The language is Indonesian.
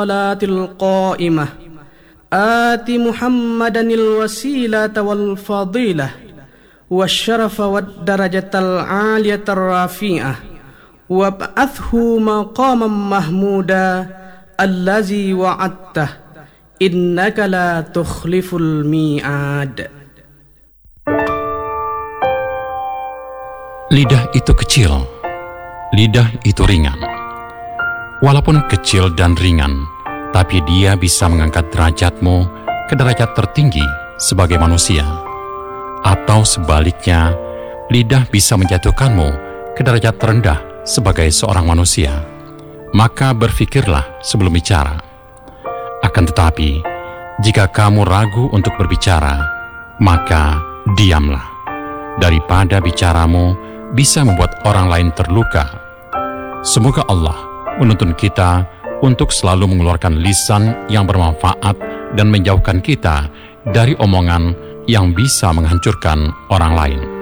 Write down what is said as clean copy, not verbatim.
salatil qa'imah ati Muhammadanil wasilata wal fadilah wasyarafa wad darajatal aliyatar rafi'ah wab'athhu maqaman mahmuda allazi wa'adtah innaka la tukhliful mi'ad. Lidah itu kecil, lidah itu ringan. Walaupun kecil dan ringan, tapi dia bisa mengangkat derajatmu ke derajat tertinggi sebagai manusia. Atau sebaliknya, lidah bisa menjatuhkanmu ke derajat terendah sebagai seorang manusia. Maka berfikirlah sebelum bicara. Akan tetapi, jika kamu ragu untuk berbicara, maka diamlah. Daripada bicaramu bisa membuat orang lain terluka. Semoga Allah menuntun kita untuk selalu mengeluarkan lisan yang bermanfaat dan menjauhkan kita dari omongan yang bisa menghancurkan orang lain.